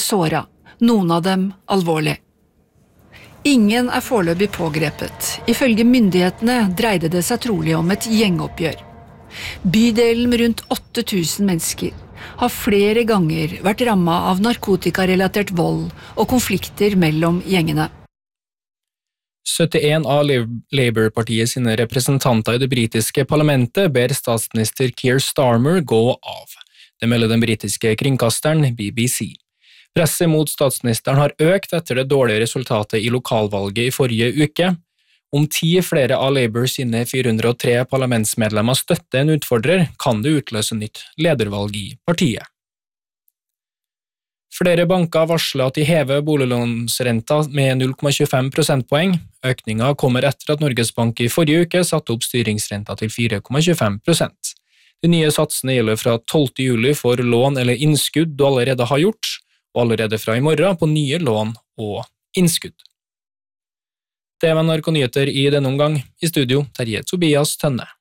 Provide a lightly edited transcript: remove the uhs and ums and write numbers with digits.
såret, noen av dem alvorlig. Ingen foreløpig pågrepet. Ifølge myndighetene dreide det seg trolig om et gjengoppgjør. Bydelen med rundt 8000 mennesker har flere ganger vært rammet av narkotikarelatert vold og konflikter mellom gjengene. 71 av Labour-partiet sine representanter i det britiske parlamentet ber statsminister Keir Starmer gå av. Det melder den britiske kringkasteren BBC. Presset mot statsministeren har økt etter det dårlige resultatet i lokalvalget i forrige uke. Om 10 flere av Labour sine 403 parlamentsmedlemmer støtter en utfordrer, kan det utløse nytt ledervalg i partiet. Flere banker varsler at de hever boliglånsrenta med 0,25 prosentpoeng. Økningen kommer etter at Norges Bank i forrige uke satte opp styringsrenta til 4,25%. De nye satsene gjelder fra 12. juli for lån eller innskudd du allerede har gjort, og allerede fra i morgen på nye lån og innskudd. Det var NRK Nyheter i denne omgang. I studio, Terje Tobias Tønne.